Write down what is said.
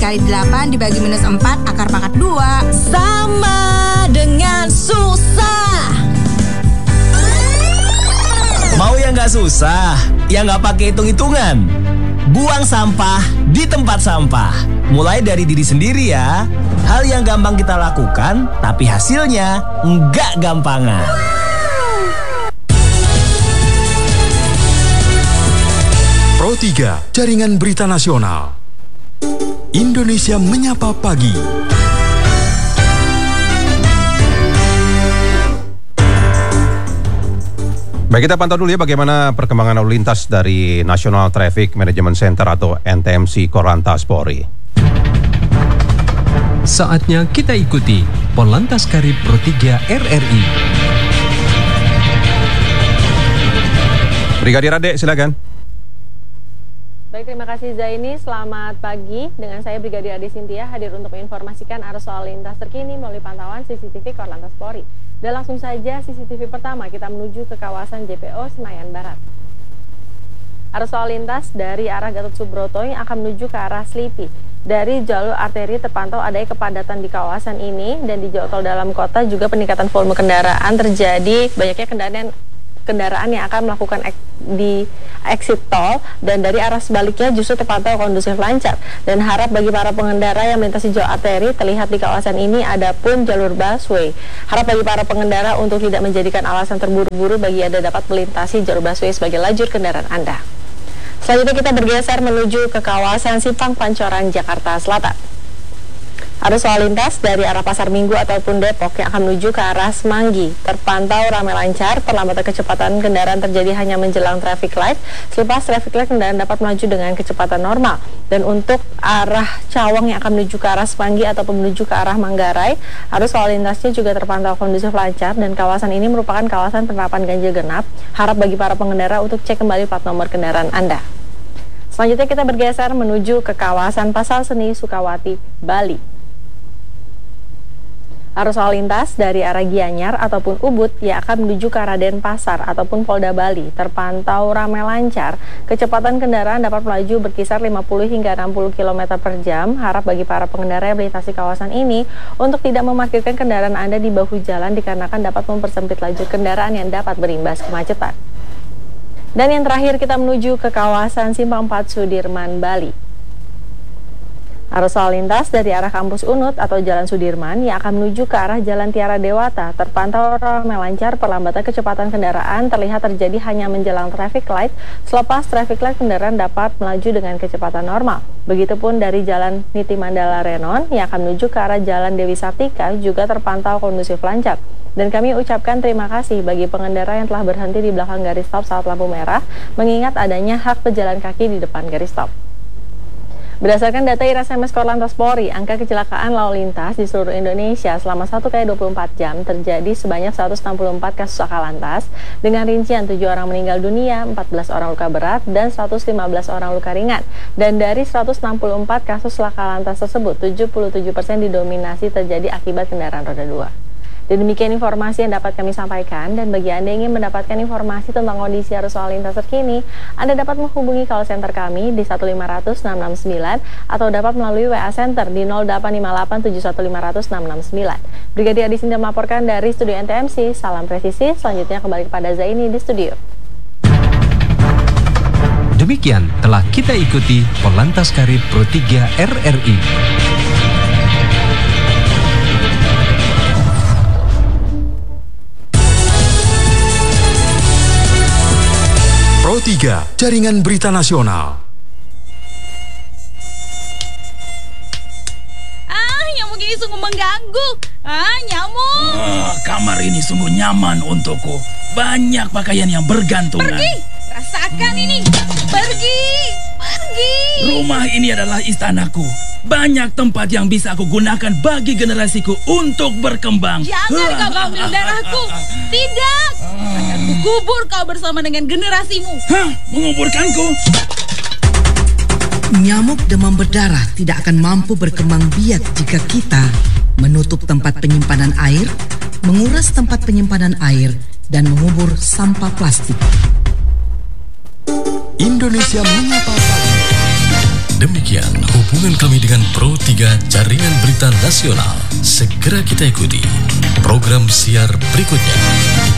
dikali 8 dibagi minus 4 akar pangkat 2 sama dengan susah. Mau yang nggak susah, yang nggak pakai hitung-hitungan. Buang sampah di tempat sampah. Mulai dari diri sendiri ya. Hal yang gampang kita lakukan, tapi hasilnya nggak gampangan. Pro 3, Jaringan Berita Nasional. Indonesia Menyapa Pagi. Baik, kita pantau dulu ya bagaimana perkembangan lalu lintas dari National Traffic Management Center atau NTMC Korlantas Polri. Saatnya kita ikuti Polantas Karib Pro 3 RRI. Brigadir Ade, silakan. Baik, terima kasih Zaini. Selamat pagi. Dengan saya Brigadir Ade Sintia hadir untuk menginformasikan arus lalu lintas terkini melalui pantauan CCTV Korlantas Polri. Dan langsung saja CCTV pertama kita menuju ke kawasan JPO Senayan Barat. Arus lalu lintas dari arah Gatot Subroto yang akan menuju ke arah Selipi. Dari jalur arteri terpantau adanya kepadatan di kawasan ini, dan di jalur tol dalam kota juga peningkatan volume kendaraan terjadi. Banyaknya kendaraan yang akan melakukan di exit tol, dan dari arah sebaliknya justru terpantau kondusif lancar. Dan harap bagi para pengendara yang melintasi jalur arteri terlihat di kawasan ini adapun jalur busway. Harap bagi para pengendara untuk tidak menjadikan alasan terburu-buru bagi Anda dapat melintasi jalur busway sebagai lajur kendaraan Anda. Selanjutnya kita bergeser menuju ke kawasan Simpang Pancoran, Jakarta Selatan. Arus lalu lintas dari arah Pasar Minggu ataupun Depok yang akan menuju ke arah Semanggi terpantau ramai lancar. Perlambatan kecepatan kendaraan terjadi hanya menjelang traffic light. Selepas traffic light, kendaraan dapat melaju dengan kecepatan normal. Dan untuk arah Cawang yang akan menuju ke arah Semanggi ataupun menuju ke arah Manggarai, arus lalu lintasnya juga terpantau kondusif lancar, dan kawasan ini merupakan kawasan penerapan ganjil genap. Harap bagi para pengendara untuk cek kembali plat nomor kendaraan Anda. Selanjutnya kita bergeser menuju ke kawasan Pasar Seni Sukawati, Bali. Arus lalu lintas dari arah Gianyar ataupun Ubud yang akan menuju ke arah Denpasar ataupun Polda Bali terpantau ramai lancar. Kecepatan kendaraan dapat melaju berkisar 50 hingga 60 km per jam. Harap bagi para pengendara yang melintasi kawasan ini untuk tidak memarkirkan kendaraan Anda di bahu jalan dikarenakan dapat mempersempit laju kendaraan yang dapat berimbas kemacetan. Dan yang terakhir kita menuju ke kawasan Simpang 4 Sudirman, Bali. Arus lalu lintas dari arah kampus UNUD atau Jalan Sudirman yang akan menuju ke arah Jalan Tiara Dewata terpantau ramai lancar. Perlambatan kecepatan kendaraan terlihat terjadi hanya menjelang traffic light. Selepas traffic light, kendaraan dapat melaju dengan kecepatan normal. Begitupun dari Jalan Niti Mandala Renon yang akan menuju ke arah Jalan Dewi Sartika juga terpantau kondusif lancar. Dan kami ucapkan terima kasih bagi pengendara yang telah berhenti di belakang garis stop saat lampu merah, mengingat adanya hak pejalan kaki di depan garis stop. Berdasarkan data IRSMS Korlantas Polri, angka kecelakaan lalu lintas di seluruh Indonesia selama 1x24 jam terjadi sebanyak 164 kasus laka lantas, dengan rincian 7 orang meninggal dunia, 14 orang luka berat, dan 115 orang luka ringan. Dan dari 164 kasus laka lantas tersebut, 77% didominasi terjadi akibat kendaraan roda 2. Dan demikian informasi yang dapat kami sampaikan, dan bagi Anda yang ingin mendapatkan informasi tentang kondisi arus lalu lintas terkini, Anda dapat menghubungi call center kami di 1500669 atau dapat melalui WA Center di 085871500669. Brigadir Adi Sinta melaporkan dari Studio NTMC. Salam presisi. Selanjutnya kembali kepada Zaini di studio. Demikian telah kita ikuti Polantas Karib Pro 3 RRI. Pro 3, Jaringan Berita Nasional. Nyamuk ini sungguh mengganggu. Nyamuk. Kamar ini sungguh nyaman untukku. Banyak pakaian yang bergantungan. Pergi, rasakan ini. Pergi. Rumah ini adalah istanaku. Banyak tempat yang bisa aku gunakan bagi generasiku untuk berkembang. Jangan kau ambil darahku. Tidak. Akan kukubur kau bersama dengan generasimu. Menguburkanku? Nyamuk demam berdarah tidak akan mampu berkembang biak jika kita menutup tempat penyimpanan air, menguras tempat penyimpanan air, dan mengubur sampah plastik. Indonesia Menyapa Pagi. Demikian hubungan kami dengan Pro 3 Jaringan Berita Nasional. Segera kita ikuti program siar berikutnya.